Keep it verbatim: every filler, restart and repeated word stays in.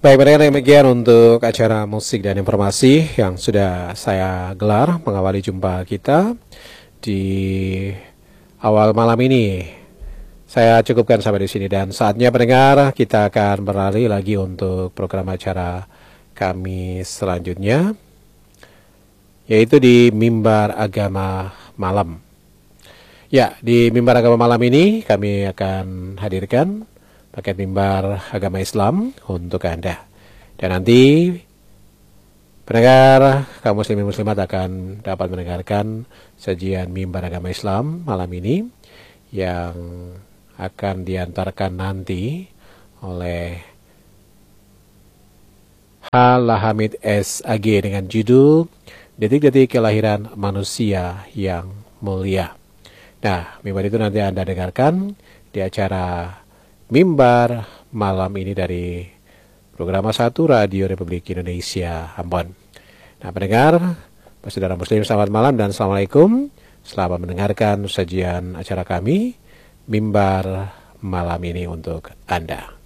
Baik, pendengar, demikian untuk acara musik dan informasi yang sudah saya gelar mengawali jumpa kita di awal malam ini. Saya cukupkan sampai di sini dan saatnya pendengar kita akan beralih lagi untuk program acara kami selanjutnya, yaitu di Mimbar Agama Malam. Ya, di Mimbar Agama Malam ini kami akan hadirkan paket mimbar agama Islam untuk Anda. Dan nanti pendengar kaum muslimin muslimat akan dapat mendengarkan sajian mimbar agama Islam malam ini yang akan diantarkan nanti oleh H. Lahamid S. A G dengan judul Detik-detik Kelahiran Manusia yang Mulia. Nah, mimbar itu nanti Anda dengarkan di acara Mimbar malam ini dari program satu Radio Republik Indonesia Ambon. Nah, pendengar, saudara muslim, selamat malam dan assalamualaikum. Selamat mendengarkan sajian acara kami Mimbar malam ini untuk Anda.